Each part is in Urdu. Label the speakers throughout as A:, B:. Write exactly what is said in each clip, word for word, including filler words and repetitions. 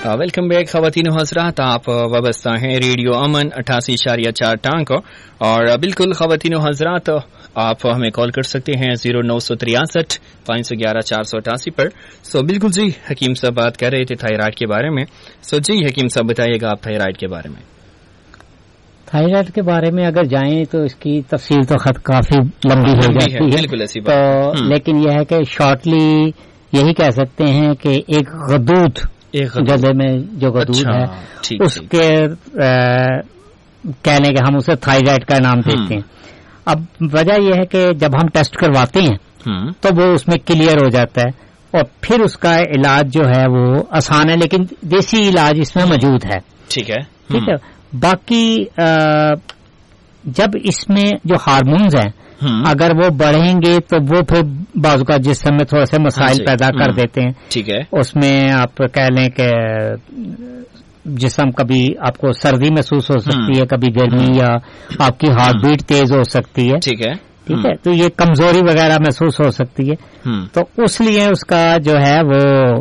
A: वेलकम बैक ख़वातीन हज़रात, आप वाबस्ता हैं रेडियो अमन अट्ठासी इशारिया चार टांग को। और बिल्कुल ख़वातीन हज़रात, आप हमें कॉल कर सकते हैं जीरो नौ सौ तिरसठ पाँच सौ ग्यारह चार सौ अट्ठासी पर। सो बिल्कुल जी, हकीम साहब बात कर रहे थे थायराइड के बारे में। सो जी हकीम साहब बताइएगा आप थायराइड के बारे में।
B: थायराइड के बारे में अगर जाएं तो इसकी तफसील तो खत काफी लंबी हो जाती है,
A: बिल्कुल ऐसी बात।
B: तो लेकिन यह है कि शॉर्टली यही कह सकते हैं कि एक गदूद गले में जो गदूद अच्छा, है उसके आ, कहने के हम उसे थायराइड का नाम देते हैं। अब वजह यह है कि जब हम टेस्ट करवाते हैं तो वो उसमें क्लियर हो जाता है और फिर उसका इलाज जो है वो आसान है, लेकिन देसी इलाज इसमें मौजूद है।
A: ठीक है
B: ठीक है। बाकी आ, जब इसमें जो हार्मोन्स हैं अगर वो बढ़ेंगे तो वो फिर बाजू का जिस्म में थोड़ा सा मसाइल हाँ पैदा कर देते हैं।
A: ठीक है। उसमें
B: आप कह लें कि जिस्म कभी आपको सर्दी महसूस हो सकती है, कभी गर्मी, या आपकी हार्ट बीट तेज हो सकती है।
A: ठीक है।
B: ठीक है। तो ये कमजोरी वगैरह महसूस हो सकती है, तो उसलिए उसका जो है वो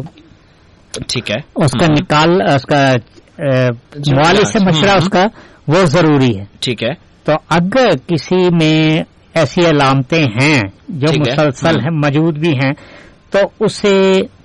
A: ठीक है
B: उसका निकाल उसका मुआलिज से मशवरा उसका वो जरूरी है।
A: ठीक है।
B: तो अगर किसी में ऐसी अलामतें हैं जो मुसलसल है मौजूद भी हैं तो उसे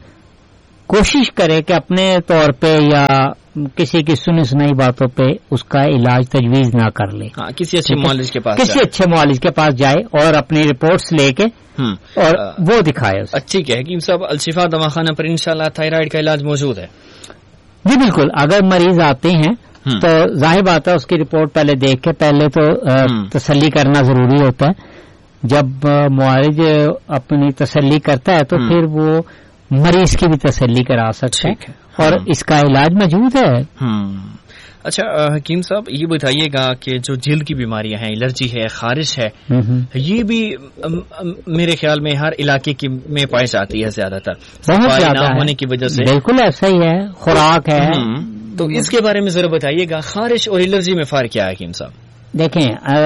B: कोशिश करे कि अपने तौर पे या किसी की सुनी सुनाई बातों पे उसका इलाज तजवीज ना कर ले।
A: हाँ, किसी अच्छे मुआलिज के पास
B: किसी अच्छे मुआलिज के पास जाए और अपनी रिपोर्ट्स लेके और आ, वो दिखाए उसे।
A: ठीक है हकीम साहब, अलशिफा दवाखाना पर इंशाल्लाह थायराइड का इलाज मौजूद है?
B: जी बिल्कुल। अगर मरीज आते हैं तो जाहिर बात है उसकी रिपोर्ट पहले देख के पहले तो तसल्ली करना जरूरी होता है। जब मुआलिज अपनी तसल्ली करता है तो फिर वो मरीज की भी तसल्ली करा सकता है और इसका इलाज मौजूद है।
A: अच्छा हकीम साहब, ये बताइएगा कि जो जल्द की बीमारियां हैं, एलर्जी है, खारिश है, ये भी मेरे ख्याल में हर इलाके की में पाई जाती है ज्यादातर,
B: बहुत ज्यादा
A: होने की वजह से।
B: बिल्कुल ऐसा ही है, खुराक है।
A: तो इसके बारे में जरा बताइएगा, खारिश और एलर्जी में फर्क क्या है हकीम साहब?
B: देखें,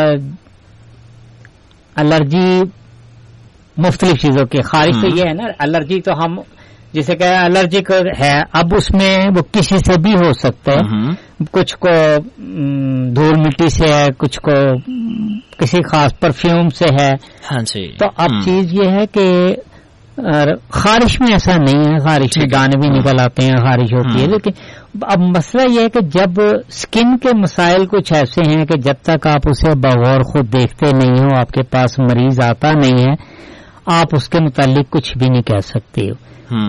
B: एलर्जी मुख्तलिफ चीजों की, खारिश तो ये है ना, एलर्जी तो हम जिसे कहें एलर्जिक है, अब उसमें वो किसी से भी हो सकता है। कुछ को धूल मिट्टी से है, कुछ को किसी खास परफ्यूम से है।
A: हाँ जी।
B: तो अब चीज ये है कि खारिश में ऐसा नहीं है, खारिश में दाने भी निकल आते हैं, खारिश होती है, लेकिन अब मसला यह है कि जब स्किन के मसाइल कुछ ऐसे हैं कि जब तक आप उसे बगौर खुद देखते नहीं हो, आपके पास मरीज आता नहीं है, आप उसके मुतालिक कुछ भी नहीं कह सकते हो।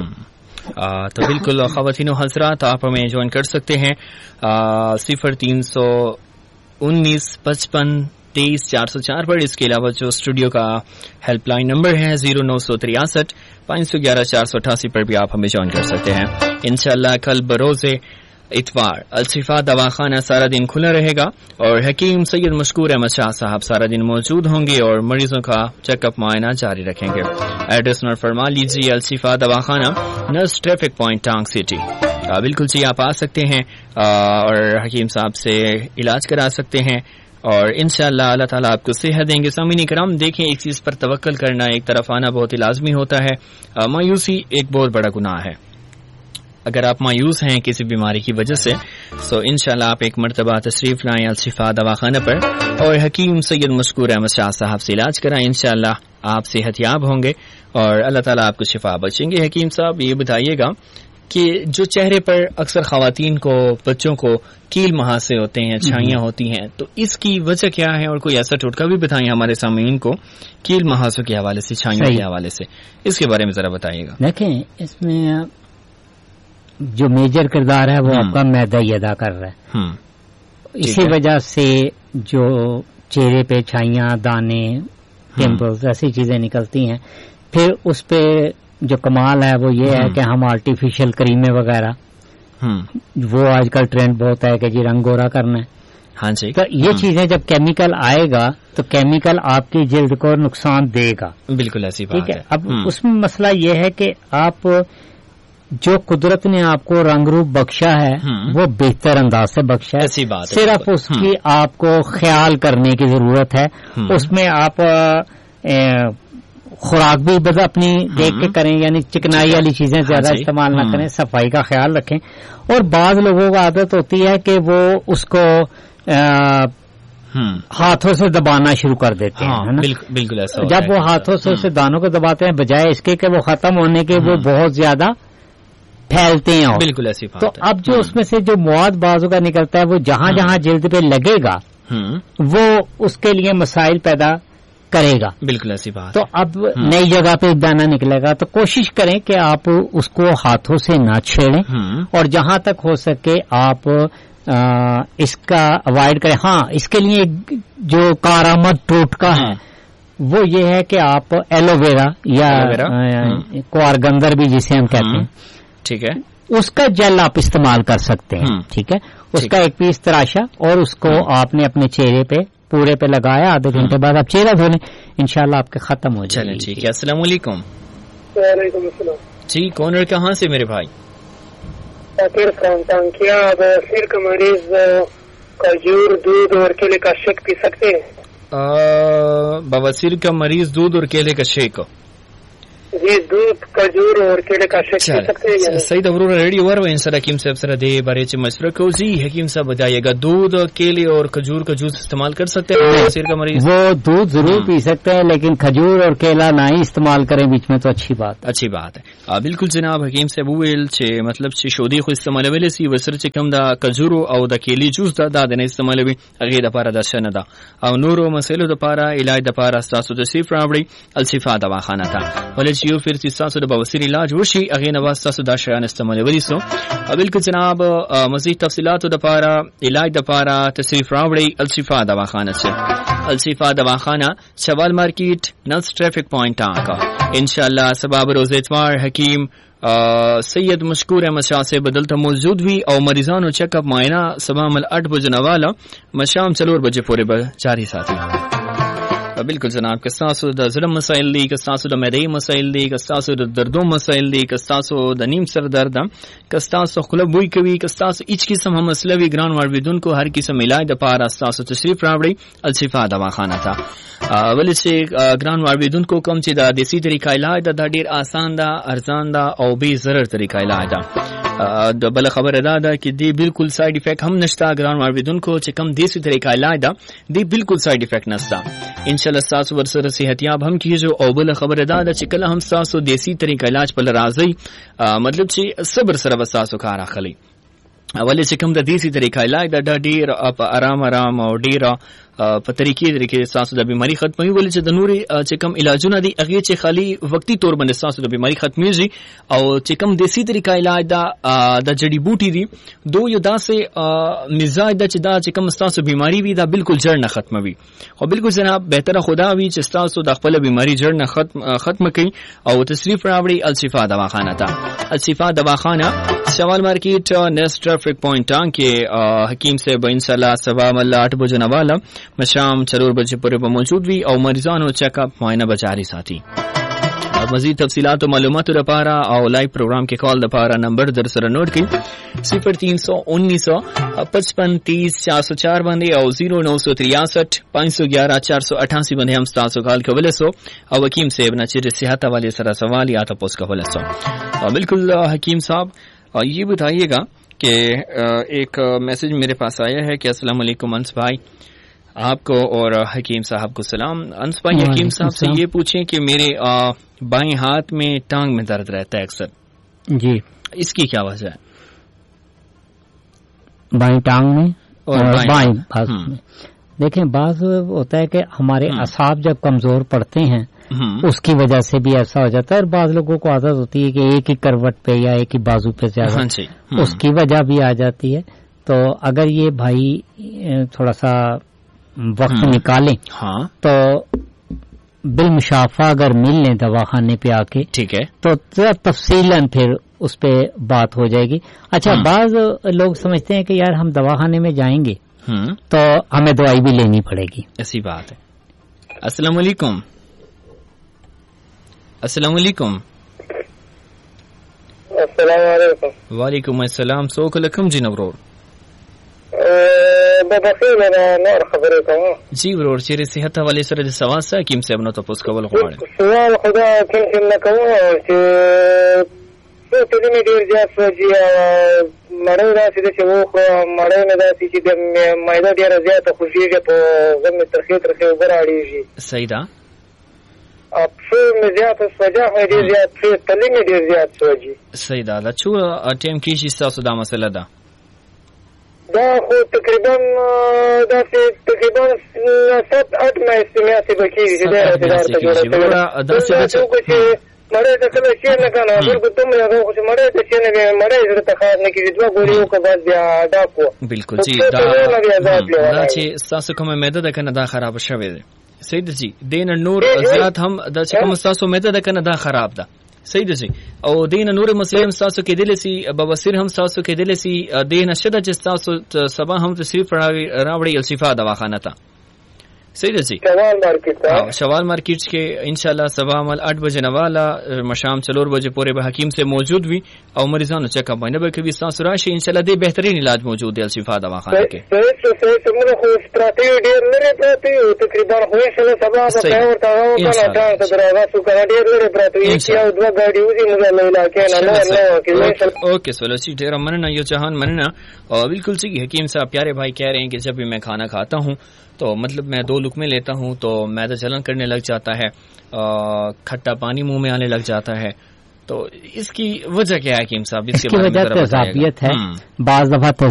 A: आ, तो बिल्कुल ख़वातीनो हज़रात, आप हमें ज्वाइन कर सकते हैं सिफर तीन सौ उन्नीस पचपन तेईस चार सौ चार पर। इसके अलावा जो स्टूडियो का हेल्पलाइन नंबर है जीरो नौ सौ तिरसठ पाँच सौ ग्यारह चार सौ अट्ठासी पर भी आप हमें ज्वाइन कर सकते हैं। इंशाल्लाह कल बरोज़े इतवार अलशिफा दवाखाना सारा दिन खुला रहेगा और हकीम सैयद मशकूर अहमद शाह साहब सारा दिन मौजूद होंगे और मरीजों का चेकअप मुआयना जारी रखेंगे। एड्रेस नोट फरमा लीजिए, अलशिफा दवाखाना, नर्स ट्रैफिक पॉइंट, टांग सिटी। बिल्कुल जी, आप आ सकते हैं और हकीम साहब से इलाज करा सकते हैं और इंशाअल्लाह अल्लाह ताला आपको सेहत देंगे। सामीन करम, देखें एक चीज पर तवक्कल करना, एक तरफ आना बहुत ही लाजमी होता है। मायूसी एक बहुत बड़ा गुनाह है। अगर आप मायूस हैं किसी बीमारी की वजह से, तो इंशाल्लाह आप एक मरतबा तशरीफ लाएं अलशिफा दवाखाना पर और हकीम सैयद मशकूर अहमद शाह साहब से इलाज कराएं। इंशाल्लाह आप सेहतयाब होंगे और अल्लाह ताला आपको शिफा बख्शेंगे। हकीम साहब, ये बताइएगा कि जो चेहरे पर अक्सर खवातीन को, बच्चों को कील महासे होते हैं, छाइयां होती हैं, तो इसकी वजह क्या है और कोई ऐसा टोटका भी बताएं हमारे सामीन को कील महासों के हवाले से, छाइयों के हवाले से, इसके बारे में जरा बताइएगा।
B: देखें, इसमें जो मेजर किरदार है वो आपका मैदा ही अदा कर रहा है। इसी वजह से जो चेहरे पे छाइयां, दाने, पिंपल्स, ऐसी चीजें निकलती हैं। फिर उस पे जो कमाल है वो ये है कि हम आर्टिफिशियल क्रीमें वगैरह, वो आजकल ट्रेंड बहुत है कि जी रंग गोरा करना है।
A: हाँ जी।
B: तो ये चीजें जब केमिकल आएगा तो केमिकल आपकी जिल्द को नुकसान देगा।
A: बिल्कुल ऐसी बात है।
B: अब उसमें मसला ये है कि आप जो कुदरत ने आपको रंग रूप बख्शा है वो बेहतर अंदाज से बख्शा है।
A: ऐसी बात है।
B: सिर्फ उसकी आपको ख्याल करने की जरूरत है। उसमें आप ए, خوراک بھی بس اپنی دیکھ کے کریں, یعنی چکنائی والی چیزیں زیادہ استعمال نہ کریں, صفائی کا خیال رکھیں. اور بعض لوگوں کو عادت ہوتی ہے کہ وہ اس کو ہاتھوں سے دبانا شروع کر دیتے ہیں,
A: بالکل ایسا.
B: جب وہ ہاتھوں سے اسے دانوں کو دباتے ہیں بجائے اس کے کہ وہ ختم ہونے کے وہ بہت زیادہ پھیلتے ہیں.
A: بالکل ایسی بات.
B: تو اب جو اس میں سے جو مواد بازو کا نکلتا ہے وہ جہاں جہاں جلد پہ لگے گا وہ اس کے لیے مسائل پیدا کرے گا.
A: بالکل ایسی بات.
B: تو اب نئی جگہ پہ دانا نکلے گا تو کوشش کریں کہ آپ اس کو ہاتھوں سے نہ چھیڑیں اور جہاں تک ہو سکے آپ اس کا اوائڈ کریں. ہاں, اس کے لیے جو کارآمد ٹوٹکا ہے وہ یہ ہے کہ آپ ایلو ویرا یا کوارگندر بھی جسے ہم کہتے ہیں,
A: ٹھیک ہے,
B: اس کا جل آپ استعمال کر سکتے ہیں. ٹھیک ہے, اس کا ایک پیس تراشا اور اس کو آپ نے اپنے چہرے پہ پورے پہ لگایا, آدھے گھنٹے بعد آپ چہرہ دھو لیں, انشاءاللہ آپ کے ختم ہو جائے.
A: ٹھیک ہے. السلام علیکم.
C: وعلیکم السلام.
A: جی کون اور کہاں سے میرے بھائی؟
C: کیا بواسیر کا مریض کھجور دودھ اور کیلے کا شیک پی سکتے ہیں؟
A: بواسیر کا مریض دودھ اور کیلے کا شیک,
C: جی دودھ کھجور اور کیلے کا شیک پی سکتے ہیں.
A: سعید ابرور ریڈیو ور ان سر حکیم صاحب سر دے بارے چ مشورہ کو. جی حکیم صاحب بتائیے گا, دودھ کیلے اور کھجور کا جوس استعمال کر سکتے ہیں بواسیر کا مریض؟
B: وہ دودھ ضرور پی سکتے ہیں لیکن کھجور اور کیلا نہ ہی استعمال کریں بیچ میں, تو اچھی بات
A: اچھی بات ہے. بالکل جناب حکیم صاحب ویل چ مطلب چ شودی خو استعمال ویل سی وسر چ کم دا کھجور او دا کیلی جوس دا دا نه استعمال وی اگے دا پارا درشن دا او نورو مسلو دا پارا علاج دا پارا تاسو د صرف راوړي الشفا دواخانه تا ولې یو پھر تاسو د بواسیر علاج وشي اگے نواز تاسو دا شیان استعمال وی سو. بالکل جناب مزید تفصيلات دا پارا علاج دا پارا تشریف راوړي الشفا دواخانه سے الشفا دواخانه شوال مارکیٹ نلس ٹریفک پوائنٹ آکا انشاءاللہ سباب روز اتوار حکیم سید مشکور احمد شاہ سے بدلتا موجود ہوئی اور مریضان و چیک اپ معائنہ صبح مل آٹھ بجے والا مشام چلور بجے پورے جاری ساتھی. بالکل جناب کستاسو د ظلم مسائل دی, کستاسو د معدې مسائل دی, کستاسو د دردو مسائل دی, کستاسو د نیم سر درد, کستاسو خلب بوئی کوي, کستاسو اچ قسم هم مسلوی ګران واردونکو هر قسم علاج د پاره تاسو تشریف راوړي الشفا دواخانه ته. ولې چې ګران واردونکو کوم چې د دیسی طریقه علاج د ډیر آسان ده, ارزان ده او بے ضرر طریقه علاج ده. د بل خبره ده ده چې دی بالکل سایډ افیکټ هم نشته. ګران واردونکو چې کوم دیسی طریقه علاج ده دی بالکل سایډ افیکټ نشته. انشاءاللہ تاسو ورسره صحتیاب هم کیږي. او بل خبره ده چې کله هم تاسو دیسی طریقه علاج په راځي مطلب چې صبر سره تاسو کار اخلي. اولې چې کوم د دیسی طریقه علاج د ډیر آرام آرام او ډیر په طریقې طریقې تاسو د بیماری ختموي. ولې چې د نوري چې کوم علاجونه دي هغه چې خالی وقتی طور باندې تاسو د بیماری ختميږي او چې کوم دیسی طریقه علاج دا د جڑی بوټي دي دو یو داسې مزاج د چې دا چې کوم تاسو بیماری وي دا بالکل جړ نه ختموي. او بالکل جناب بهتره خدا وي چې تاسو د خپل بیماری جړ نه ختم ختم کړئ او تشریف راوړي الشفا دواخانه ته. الشفا دواخانه شوال مارکیٹ نیکسٹ ٹریفک پوائنٹ کې حکیم صاحب انشاءاللہ صبح مل آٹھ بجے والا مشام چلور بجے پورے پر موجود ہوئی اور مریضان و چیک اپ معائنہ بچاری ساتھی. مزید تفصیلات و معلومات دپارا اور لائیو پروگرام کے کال دپارا نمبر درسر نوٹ کی صفر تین سو انیس سو پچپن تیس چار سو چار بندے اور زیرو نو سو تریاسٹھ پانچ سو گیارہ چار سو اٹھاسی بندے ہم ستاسو کال کے ولے سو اور حکیم صاحب نہ چر صحت والے سرا سوال یا تو پوس کا ولے سو. بالکل حکیم صاحب یہ بتائیے گا کہ ایک میسج میرے پاس آیا ہے کہ السلام علیکم انس بھائی, آپ کو اور حکیم صاحب کو سلام. انس بھائی حکیم صاحب سے یہ پوچھیں کہ میرے بائیں ہاتھ میں ٹانگ میں درد رہتا ہے اکثر, جی اس کی کیا وجہ ہے؟
B: بائیں ٹانگ میں اور بائیں ہاتھ میں دیکھیں بعض ہوتا ہے کہ ہمارے اعصاب جب کمزور پڑتے ہیں اس کی وجہ سے بھی ایسا ہو جاتا ہے, اور بعض لوگوں کو عادت ہوتی ہے کہ ایک ہی کروٹ پہ یا ایک ہی بازو پہ زیادہ اس کی وجہ بھی آ جاتی ہے. تو اگر یہ بھائی تھوڑا سا وقت نکالیں
A: ہاں تو
B: بالمشافہ اگر مل لیں دواخانے پہ آ کے,
A: ٹھیک ہے,
B: تو تفصیلاً پھر اس پہ بات ہو جائے گی. اچھا بعض لوگ سمجھتے ہیں کہ یار ہم دواخانے میں جائیں گے تو ہمیں دوائی بھی لینی پڑے گی.
A: ایسی بات ہے. السلام علیکم. السلام علیکم.
C: السلام علیکم.
A: وعلیکم السلام. سوک لکم جی نورور.
C: بخیر نور خبرې کوم.
A: جی ورور چیرې صحت حواله سره د سوال سره کیم صاحب نو تاسو کول غواړم.
C: سوال خدا کوم څه نه کوم چې څه ته دې ډیر زیات سوجي مړی راسي چې وو مړی نه داسي چې د مایده ډیر زیات خوشیږي په غمه ترخه ترخه وراړيږي.
A: صحیح ده.
C: اپسو مې زیات سوجا مې ډیر زیات څه تلې مې ډیر زیات سوجي.
A: صحیح ده. دا چې ټیم کې شي تاسو دا مسله ده.
C: دا خو تقریبا دا چې تقریبا سات اټ میاشتې میاشتې بکیږي چې دا راځي دا چې مړی ته کله شي نه کنه بلکې تم نه غو چې مړی ته شي نه مړی زړه ته خاص نه کیږي دوه ګوري او کبا بیا دا کو
A: بالکل جی دا دا چې تاسو کومه معده ده کنه دا خراب شوی دی. صحیح ده جی دین نور زیات هم دا چې کوم تاسو معده ده کنه دا خراب ده. صحیح ده جی او دین نور مسلم تاسو کې دل سي بواسیر هم تاسو کې دل سي دین شته چې تاسو سبا هم تشریف راوړي الشفا دواخانه ته. صحیح ده جی
C: شوال مارکیټ ته
A: شوال مارکیټ کې ان شاء الله صبح عمل आठ بجے نوالا مشام چلور بجے پورے به حکیم سے موجود وي او مریضانو چیک اپ باندې به کوي تاسو راشي ان شاء الله دې بهترین علاج موجود دی الشفا دواخانه کې.
C: صحیح صحیح موږ خو استراتیجی ډیر لري پراته یو تقریبا خو ان شاء الله سبا به اور تا او کنه دا دروازه سو کنه ډیر لري پراته یو دوه ګاډي وزي موږ له علاقې نه نه نه
A: اوکے سولو سی ډیر مننه یو جهان مننه اور بالکل صحیح حکیم صاحب پیارے بھائی کہہ رہے ہیں کہ جب بھی میں کھانا کھاتا ہوں تو مطلب میں دو لقمے لیتا ہوں تو معدہ جلن کرنے لگ جاتا ہے کھٹا پانی منہ میں آنے لگ جاتا ہے. تو اس کی وجہ کیا ہے حکیم صاحب؟
B: اس کی وجہ تیزابیت ہے. بعض دفعہ